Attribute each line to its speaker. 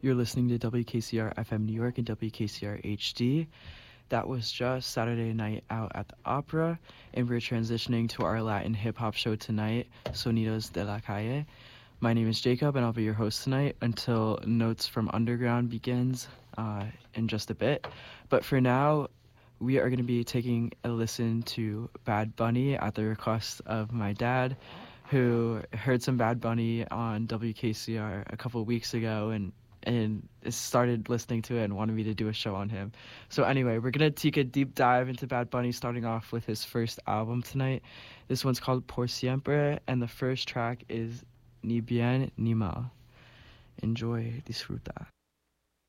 Speaker 1: You're listening to WKCR FM New York and WKCR HD. That was just Saturday Night Out at the Opera, and we're transitioning to our Latin hip-hop show tonight, Sonidos de la Calle. My name is Jacob, and I'll be your host tonight until Notes from Underground begins in just a bit. But for now, we are going to be taking a listen to Bad Bunny at the request of my dad, who heard some Bad Bunny on WKCR a couple weeks ago and started listening to it and wanted me to do a show on him. So anyway, we're going to take a deep dive into Bad Bunny, starting off with his first album tonight. This one's called Por Siempre, and the first track is Ni Bien Ni Mal. Enjoy, disfruta.